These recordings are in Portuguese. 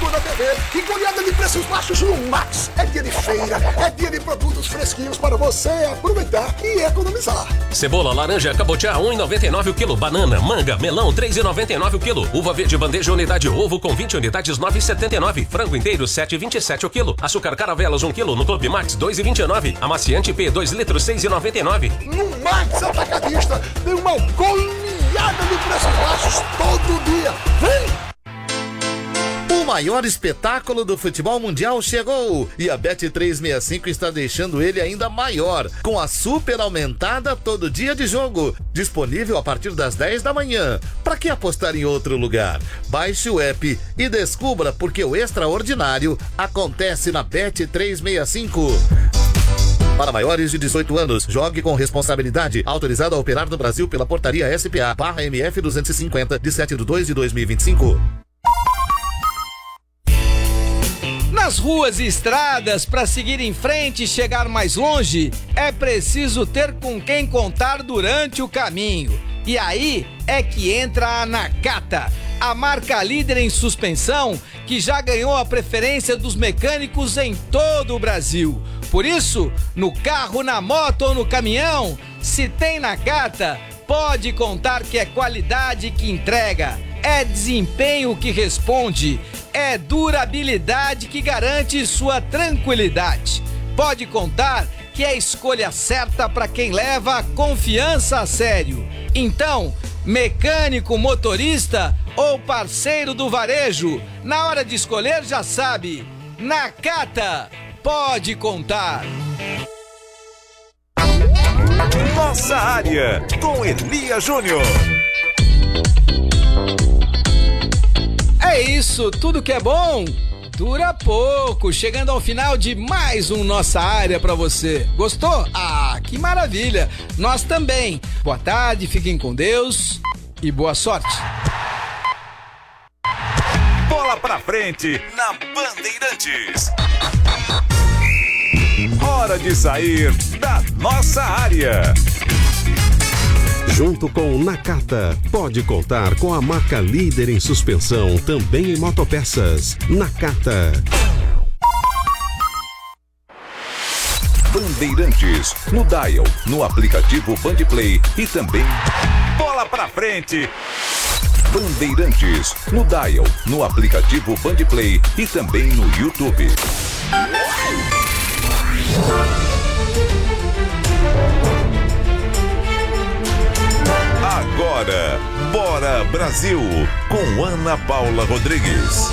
da TV e goleada de preços baixos no Max. É dia de feira, é dia de produtos fresquinhos para você aproveitar e economizar. Cebola, laranja, cabotiá, 1,99 o quilo. Banana, manga, melão, 3,99 o quilo. Uva verde, bandeja, unidade ovo com 20 unidades, 9,79. Frango inteiro, 7,27 o quilo. Açúcar Caravelas, 1 quilo. No Clube Max, 2,29. Amaciante P, 2 litros, 6,99. No Max Atacadista tem uma goleada de preços baixos todo dia. Vem! O maior espetáculo do futebol mundial chegou e a Bet365 está deixando ele ainda maior, com a super aumentada todo dia de jogo, disponível a partir das 10 da manhã. Para que apostar em outro lugar? Baixe o app e descubra porque o extraordinário acontece na Bet365. Para maiores de 18 anos, jogue com responsabilidade. Autorizado a operar no Brasil pela Portaria SPA/MF 250 de 7/2/2025. Nas ruas e estradas, para seguir em frente e chegar mais longe, é preciso ter com quem contar durante o caminho. E aí é que entra a Nakata, a marca líder em suspensão que já ganhou a preferência dos mecânicos em todo o Brasil. Por isso, no carro, na moto ou no caminhão, se tem Nakata, pode contar que é qualidade que entrega, é desempenho que responde, é durabilidade que garante sua tranquilidade. Pode contar que é a escolha certa para quem leva a confiança a sério. Então, mecânico, motorista ou parceiro do varejo, na hora de escolher já sabe, Nakata pode contar. Nossa área, com Elia Júnior. É isso, tudo que é bom dura pouco. Chegando ao final de mais um Nossa Área pra você. Gostou? Ah, que maravilha! Nós também. Boa tarde, fiquem com Deus e boa sorte. Bola pra frente na Bandeirantes. Hora de sair da nossa área. Junto com o Nakata, pode contar com a marca líder em suspensão, também em motopeças. Nakata. Bandeirantes, no dial, no aplicativo Bandplay e também Bola pra frente. Bandeirantes, no dial, no aplicativo Bandplay e também no YouTube. Agora, Bora Brasil, com Ana Paula Rodrigues.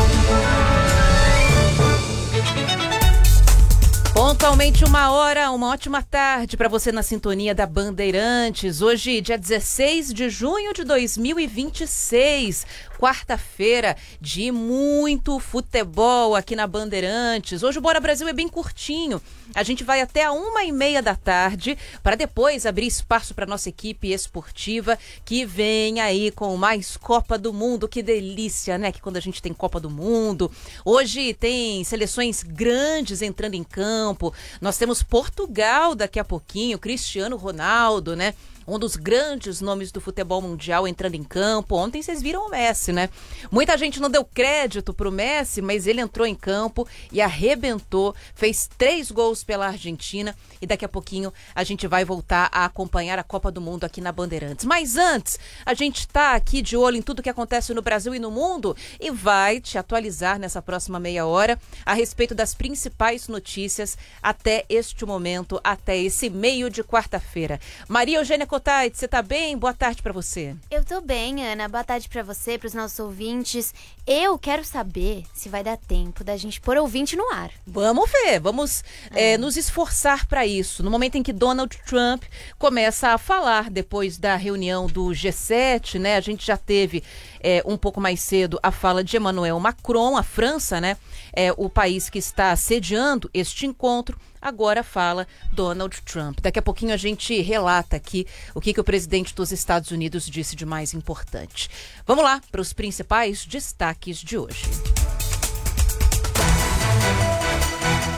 Pontualmente 1h, uma ótima tarde para você na sintonia da Bandeirantes. Hoje, dia 16 de junho de 2026, quarta-feira de muito futebol aqui na Bandeirantes. Hoje o Bora Brasil é bem curtinho. A gente vai até a 1h30 da tarde para depois abrir espaço para nossa equipe esportiva que vem aí com mais Copa do Mundo. Que delícia, né? Que quando a gente tem Copa do Mundo. Hoje tem seleções grandes entrando em campo. Nós temos Portugal daqui a pouquinho, Cristiano Ronaldo, né? Um dos grandes nomes do futebol mundial entrando em campo. Ontem vocês viram o Messi, né? Muita gente não deu crédito pro Messi, mas ele entrou em campo e arrebentou, fez 3 gols pela Argentina e daqui a pouquinho a gente vai voltar a acompanhar a Copa do Mundo aqui na Bandeirantes. Mas antes, a gente tá aqui de olho em tudo que acontece no Brasil e no mundo e vai te atualizar nessa próxima meia hora a respeito das principais notícias até este momento, até esse meio de quarta-feira. Maria Eugênia Cotait, você tá bem? Boa tarde pra você. Eu tô bem, Ana. Boa tarde pra você, pros nossos ouvintes. Eu quero saber se vai dar tempo da gente pôr ouvinte no ar. Vamos ver, vamos nos esforçar pra isso. No momento em que Donald Trump começa a falar depois da reunião do G7, né? A gente já teve um pouco mais cedo a fala de Emmanuel Macron, a França, né? O país que está sediando este encontro. Agora fala Donald Trump. Daqui a pouquinho a gente relata aqui o que o presidente dos Estados Unidos disse de mais importante. Vamos lá para os principais destaques de hoje.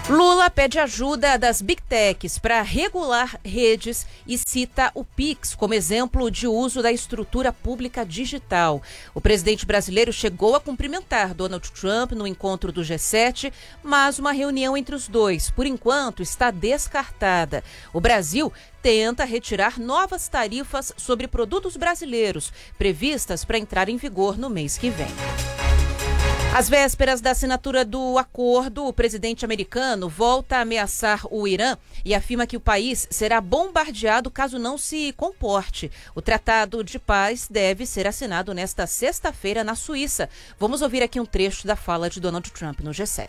Lula pede ajuda das Big Techs para regular redes e cita o Pix como exemplo de uso da estrutura pública digital. O presidente brasileiro chegou a cumprimentar Donald Trump no encontro do G7, mas uma reunião entre os dois, por enquanto, está descartada. O Brasil tenta retirar novas tarifas sobre produtos brasileiros, previstas para entrar em vigor no mês que vem. Às vésperas da assinatura do acordo, o presidente americano volta a ameaçar o Irã e afirma que o país será bombardeado caso não se comporte. O tratado de paz deve ser assinado nesta sexta-feira na Suíça. Vamos ouvir aqui um trecho da fala de Donald Trump no G7.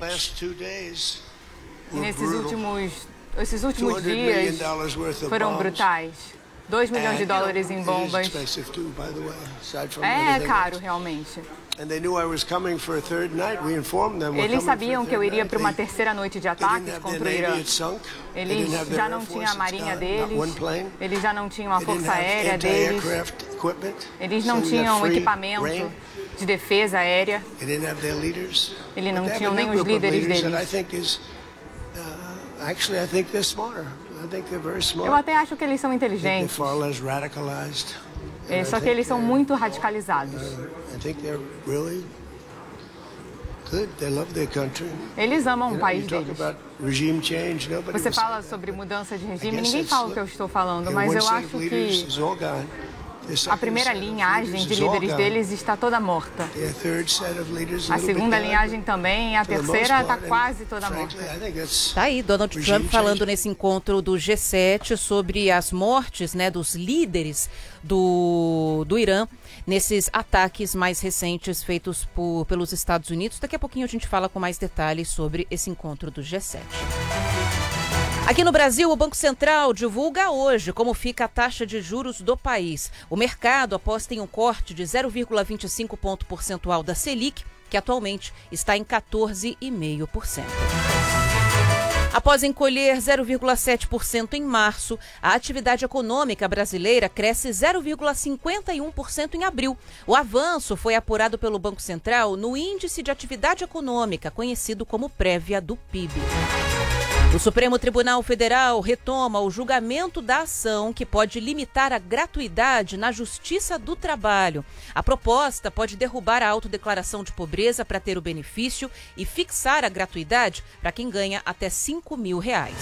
Esses últimos dias foram brutais. 2 milhões de dólares em bombas. É caro, realmente. Eles sabiam que eu iria para uma terceira noite de ataques contra o Irã. Eles já não tinham a marinha deles, eles já não tinham a força aérea deles, eles não tinham equipamento de defesa aérea, eles não tinham nem os líderes deles. Eu até acho que eles são inteligentes. Só que eles são muito radicalizados. Eles amam o país deles. Você fala sobre mudança de regime, ninguém fala o que eu estou falando, mas eu acho que a primeira linhagem de líderes deles está toda morta. A segunda linhagem também, e a terceira está quase toda morta. Tá aí Donald Trump falando nesse encontro do G7 sobre as mortes, né, dos líderes do Irã nesses ataques mais recentes feitos pelos Estados Unidos. Daqui a pouquinho a gente fala com mais detalhes sobre esse encontro do G7. Aqui no Brasil, o Banco Central divulga hoje como fica a taxa de juros do país. O mercado aposta em um corte de 0,25 ponto percentual da Selic, que atualmente está em 14,5%. Após encolher 0,7% em março, a atividade econômica brasileira cresce 0,51% em abril. O avanço foi apurado pelo Banco Central no Índice de Atividade Econômica, conhecido como prévia do PIB. O Supremo Tribunal Federal retoma o julgamento da ação que pode limitar a gratuidade na Justiça do Trabalho. A proposta pode derrubar a autodeclaração de pobreza para ter o benefício e fixar a gratuidade para quem ganha até R$5.000.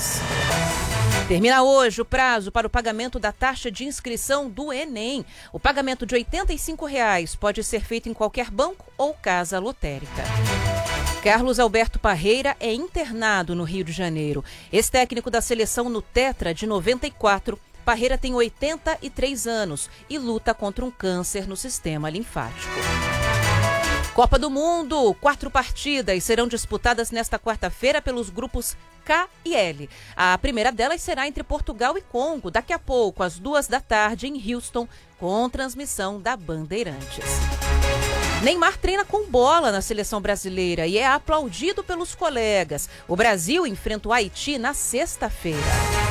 Termina hoje o prazo para o pagamento da taxa de inscrição do Enem. O pagamento de R$ 85 pode ser feito em qualquer banco ou casa lotérica. Carlos Alberto Parreira é internado no Rio de Janeiro. Ex-técnico da seleção no Tetra de 94, Parreira tem 83 anos e luta contra um câncer no sistema linfático. Copa do Mundo, 4 partidas serão disputadas nesta quarta-feira pelos grupos K e L. A primeira delas será entre Portugal e Congo, daqui a pouco, às 14h, em Houston, com transmissão da Bandeirantes. Neymar treina com bola na seleção brasileira e é aplaudido pelos colegas. O Brasil enfrenta o Haiti na sexta-feira.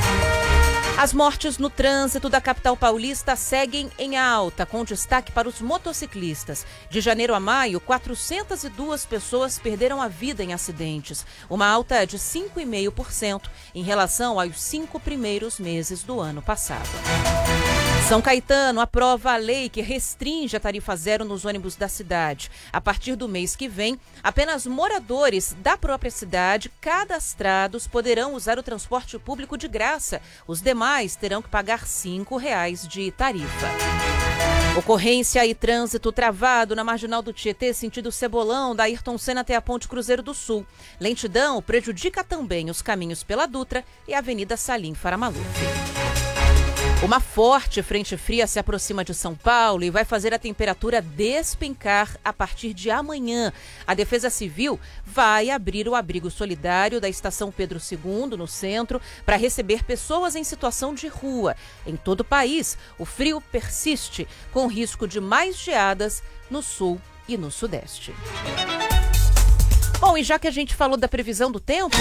As mortes no trânsito da capital paulista seguem em alta, com destaque para os motociclistas. De janeiro a maio, 402 pessoas perderam a vida em acidentes, uma alta de 5,5% em relação aos 5 primeiros meses do ano passado. São Caetano aprova a lei que restringe a tarifa zero nos ônibus da cidade. A partir do mês que vem, apenas moradores da própria cidade cadastrados poderão usar o transporte público de graça. Os demais terão que pagar R$ 5,00 de tarifa. Ocorrência e trânsito travado na Marginal do Tietê, sentido Cebolão, da Ayrton Senna até a Ponte Cruzeiro do Sul. Lentidão prejudica também os caminhos pela Dutra e a Avenida Salim Faramaluf. Uma forte frente fria se aproxima de São Paulo e vai fazer a temperatura despencar a partir de amanhã. A Defesa Civil vai abrir o abrigo solidário da Estação Pedro II, no centro, para receber pessoas em situação de rua. Em todo o país, o frio persiste, com risco de mais geadas no sul e no sudeste. Bom, e já que a gente falou da previsão do tempo...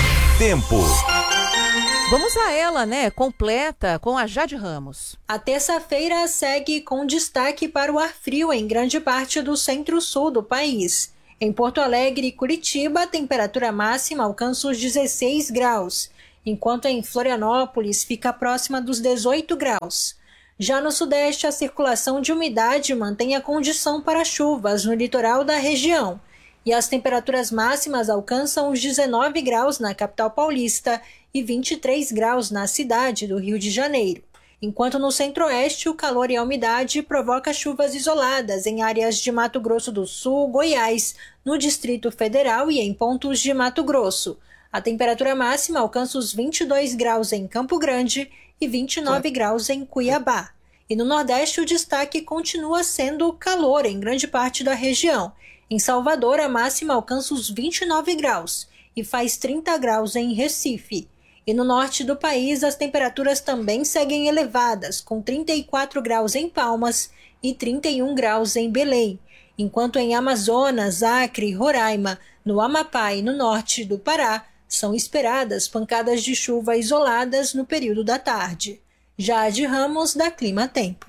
Vamos a ela, né? Completa com a Jade Ramos. A terça-feira segue com destaque para o ar frio em grande parte do centro-sul do país. Em Porto Alegre e Curitiba, a temperatura máxima alcança os 16 graus, enquanto em Florianópolis fica próxima dos 18 graus. Já no Sudeste, a circulação de umidade mantém a condição para chuvas no litoral da região, e as temperaturas máximas alcançam os 19 graus na capital paulista e 23 graus na cidade do Rio de Janeiro. Enquanto no Centro-Oeste, o calor e a umidade provoca chuvas isoladas em áreas de Mato Grosso do Sul, Goiás, no Distrito Federal e em pontos de Mato Grosso. A temperatura máxima alcança os 22 graus em Campo Grande e 29 graus em Cuiabá. E no Nordeste, o destaque continua sendo o calor em grande parte da região. Em Salvador, a máxima alcança os 29 graus e faz 30 graus em Recife. E no norte do país, as temperaturas também seguem elevadas, com 34 graus em Palmas e 31 graus em Belém, enquanto em Amazonas, Acre, Roraima, no Amapá e no norte do Pará, são esperadas pancadas de chuva isoladas no período da tarde. Jade Ramos, da Clima Tempo.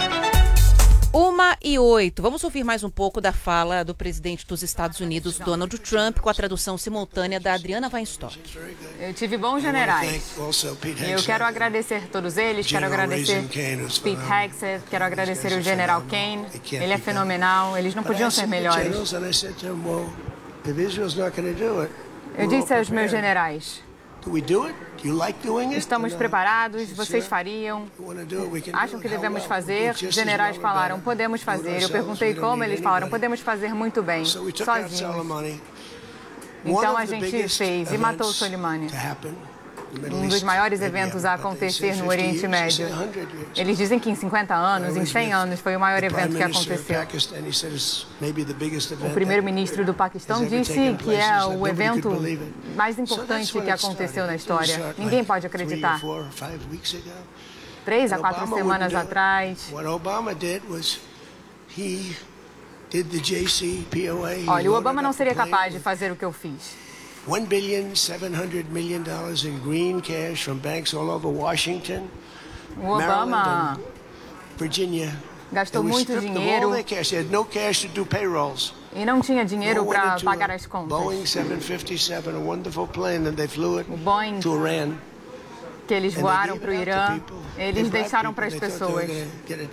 1h08. Vamos ouvir mais um pouco da fala do presidente dos Estados Unidos, Donald Trump, com a tradução simultânea da Adriana Weinstock. Eu tive bons generais. Eu quero agradecer todos eles, quero agradecer Pete Hegseth, quero agradecer o General Kane. Ele é fenomenal, eles não podiam ser melhores. Eu disse aos meus generais: estamos preparados, vocês fariam, acham que devemos fazer? Os generais falaram, podemos fazer. Eu perguntei como, eles falaram, podemos fazer muito bem, sozinhos. Então a gente fez e matou Soleimani. Um dos maiores eventos a acontecer no Oriente Médio. Eles dizem que em 50 anos, em 100 anos, foi o maior evento que aconteceu. O primeiro-ministro do Paquistão disse que é o evento mais importante que aconteceu na história. Ninguém pode acreditar. 3 a 4 semanas atrás, olha, o Obama não seria capaz de fazer o que eu fiz. $1.7 billion in green cash from banks all over Washington, o Obama Virginia, gastou muito dinheiro e não tinha dinheiro para pagar as contas. Boeing 757, a wonderful plane, and they flew it o Boeing to Iran. Que eles voaram para o Irã, eles deixaram para as pessoas. Eles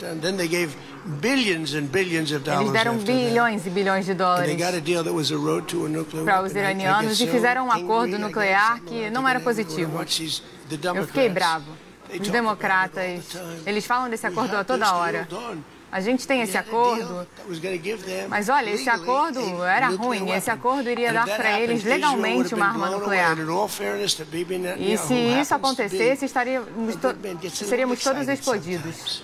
deram bilhões e bilhões de dólares para os iranianos e fizeram um acordo nuclear que não era positivo. Eu fiquei bravo. Os democratas, eles falam desse acordo a toda hora. A gente tem esse acordo, mas olha, esse acordo era ruim. Esse acordo iria dar para eles legalmente uma arma nuclear. E se isso acontecesse, seríamos todos explodidos.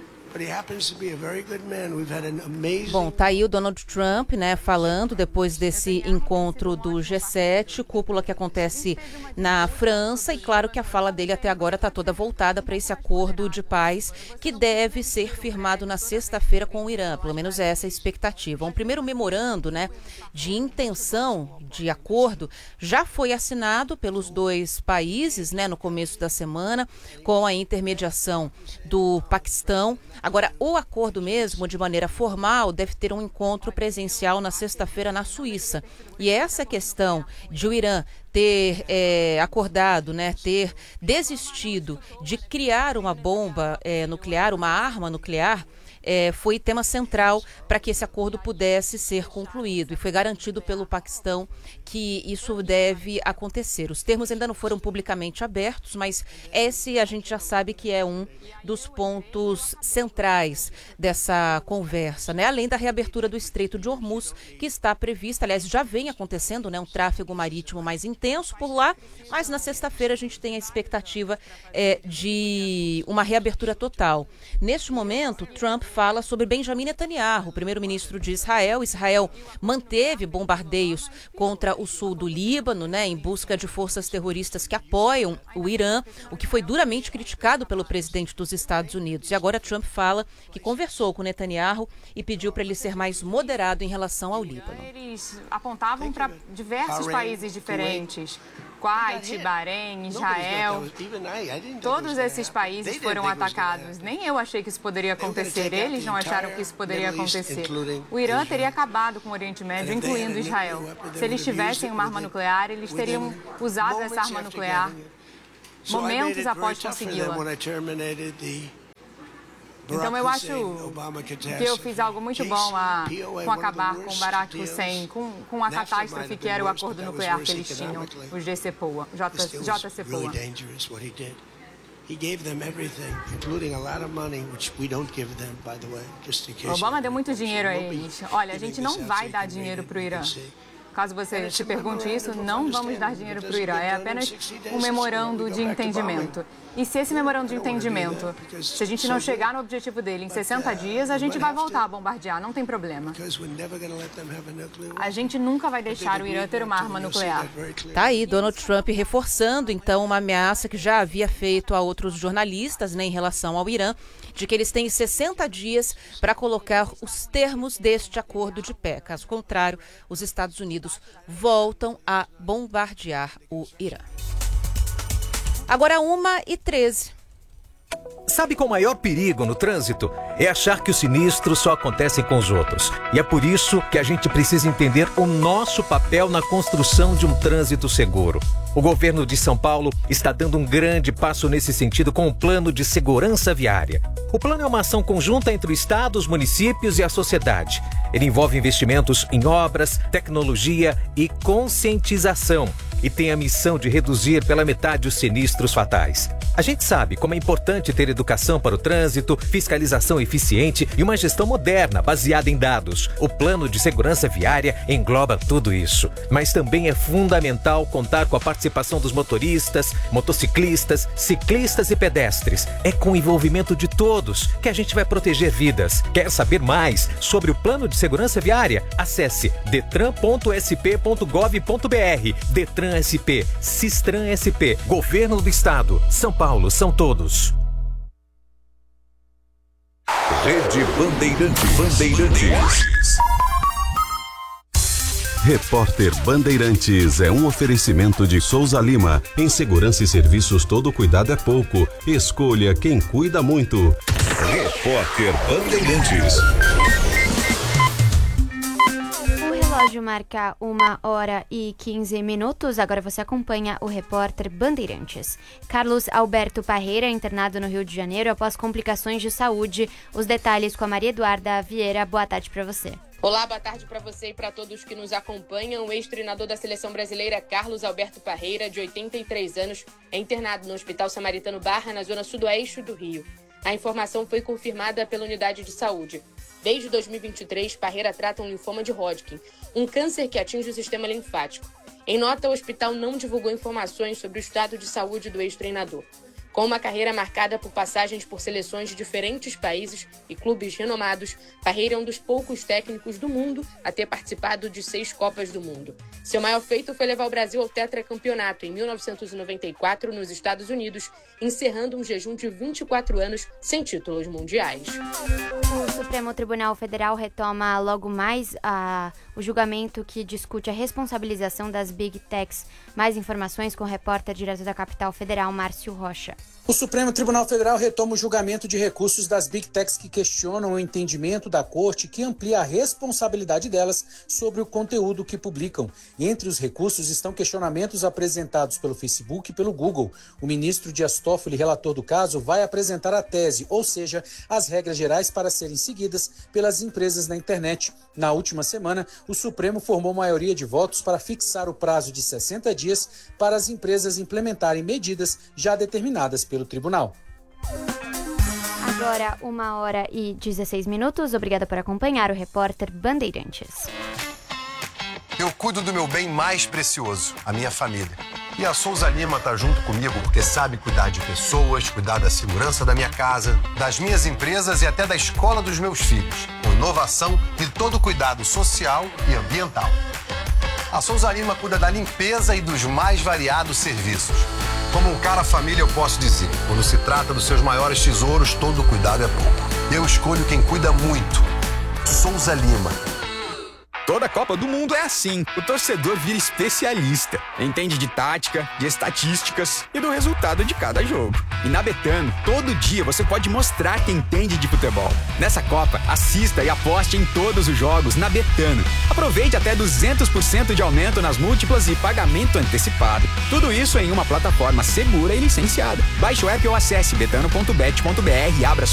Bom, tá aí o Donald Trump, né, falando depois desse encontro do G7, cúpula que acontece na França, e claro que a fala dele até agora está toda voltada para esse acordo de paz que deve ser firmado na sexta-feira com o Irã, pelo menos é essa a expectativa. Um primeiro memorando, né, de intenção de acordo já foi assinado pelos dois países, né, no começo da semana, com a intermediação do Paquistão. Agora, o acordo mesmo, de maneira formal, deve ter um encontro presencial na sexta-feira na Suíça. E essa questão de o Irã ter acordado, né, ter desistido de criar uma bomba nuclear, uma arma nuclear, foi tema central para que esse acordo pudesse ser concluído, e foi garantido pelo Paquistão que isso deve acontecer. Os termos ainda não foram publicamente abertos, mas esse a gente já sabe que é um dos pontos centrais dessa conversa, né? Além da reabertura do Estreito de Hormuz, que está prevista, aliás, já vem acontecendo, né, um tráfego marítimo mais intenso por lá, mas na sexta-feira a gente tem a expectativa de uma reabertura total. Neste momento, Trump fala sobre Benjamin Netanyahu, o primeiro-ministro de Israel. Israel manteve bombardeios contra o sul do Líbano, né, em busca de forças terroristas que apoiam o Irã, o que foi duramente criticado pelo presidente dos Estados Unidos. E agora Trump fala que conversou com Netanyahu e pediu para ele ser mais moderado em relação ao Líbano. Eles apontavam para diversos países diferentes. Kuwait, Bahrein, Israel, todos esses países foram atacados. Nem eu achei que isso poderia acontecer. Eles não acharam que isso poderia acontecer. O Irã teria acabado com o Oriente Médio, incluindo Israel. Se eles tivessem uma arma nuclear, eles teriam usado essa arma nuclear momentos após consegui-la. Então eu acho que eu fiz algo muito bom com acabar com Barack Hussein, com a catástrofe que era o acordo nuclear que eles tinham, os JCPOA. Obama deu muito dinheiro a eles. Olha, a gente não vai dar dinheiro para o Irã. Caso você se pergunte isso, não vamos dar dinheiro para o Irã. É apenas um memorando de entendimento. E se esse memorando de entendimento, se a gente não chegar no objetivo dele em 60 dias, a gente vai voltar a bombardear, não tem problema. A gente nunca vai deixar o Irã ter uma arma nuclear. Tá aí Donald Trump reforçando, então, uma ameaça que já havia feito a outros jornalistas, né, em relação ao Irã, de que eles têm 60 dias para colocar os termos deste acordo de pé. Caso contrário, os Estados Unidos voltam a bombardear o Irã. Agora 1h13. Sabe qual o maior perigo no trânsito? É achar que os sinistros só acontecem com os outros. E é por isso que a gente precisa entender o nosso papel na construção de um trânsito seguro. O governo de São Paulo está dando um grande passo nesse sentido com o Plano de Segurança Viária. O plano é uma ação conjunta entre o Estado, os municípios e a sociedade. Ele envolve investimentos em obras, tecnologia e conscientização. E tem a missão de reduzir pela metade os sinistros fatais. A gente sabe como é importante ter educação para o trânsito, fiscalização eficiente e uma gestão moderna baseada em dados. O Plano de Segurança Viária engloba tudo isso. Mas também é fundamental contar com a participação dos motoristas, motociclistas, ciclistas e pedestres. É com o envolvimento de todos que a gente vai proteger vidas. Quer saber mais sobre o Plano de Segurança Viária? Acesse detran.sp.gov.br. Detran SP, Sistran SP, Governo do Estado, São Paulo, são todos. Rede Bandeirantes. Repórter Bandeirantes é um oferecimento de Souza Lima. Em segurança e serviços, todo cuidado é pouco. Escolha quem cuida muito. Repórter Bandeirantes. O relógio marca 1h15. Agora você acompanha o Repórter Bandeirantes. Carlos Alberto Parreira, internado no Rio de Janeiro após complicações de saúde. Os detalhes com a Maria Eduarda Vieira. Boa tarde para você. Olá, boa tarde para você e para todos que nos acompanham. O ex-treinador da seleção brasileira, Carlos Alberto Parreira, de 83 anos, é internado no Hospital Samaritano Barra, na zona sudoeste do Rio. A informação foi confirmada pela unidade de saúde. Desde 2023, Parreira trata um linfoma de Hodgkin, um câncer que atinge o sistema linfático. Em nota, o hospital não divulgou informações sobre o estado de saúde do ex-treinador. Com uma carreira marcada por passagens por seleções de diferentes países e clubes renomados, Parreira é um dos poucos técnicos do mundo a ter participado de 6 Copas do Mundo. Seu maior feito foi levar o Brasil ao tetracampeonato em 1994 nos Estados Unidos, encerrando um jejum de 24 anos sem títulos mundiais. O Supremo Tribunal Federal retoma logo mais o julgamento que discute a responsabilização das Big Techs. Mais informações com o repórter direto da capital federal, Márcio Rocha. O Supremo Tribunal Federal retoma o julgamento de recursos das Big Techs que questionam o entendimento da Corte que amplia a responsabilidade delas sobre o conteúdo que publicam. Entre os recursos estão questionamentos apresentados pelo Facebook e pelo Google. O ministro Dias Toffoli, relator do caso, vai apresentar a tese, ou seja, as regras gerais para serem seguidas pelas empresas na internet. Na última semana, o Supremo formou maioria de votos para fixar o prazo de 60 dias para as empresas implementarem medidas já determinadas pelo tribunal. Agora, 1h16. Obrigada por acompanhar o Repórter Bandeirantes. Eu cuido do meu bem mais precioso, a minha família. E a Souza Lima tá junto comigo porque sabe cuidar de pessoas, cuidar da segurança da minha casa, das minhas empresas e até da escola dos meus filhos, com inovação e todo cuidado social e ambiental. A Souza Lima cuida da limpeza e dos mais variados serviços. Como um cara família, eu posso dizer, quando se trata dos seus maiores tesouros, todo cuidado é pouco. Eu escolho quem cuida muito. Souza Lima. Toda a Copa do Mundo é assim. O torcedor vira especialista. Entende de tática, de estatísticas e do resultado de cada jogo. E na Betano, todo dia você pode mostrar que entende de futebol. Nessa Copa, assista e aposte em todos os jogos na Betano. Aproveite até 200% de aumento nas múltiplas e pagamento antecipado. Tudo isso em uma plataforma segura e licenciada. Baixe o app ou acesse betano.bet.br e abra